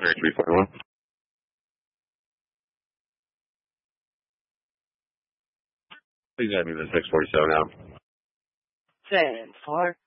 3341. Please add me to the 647 now. 10-4.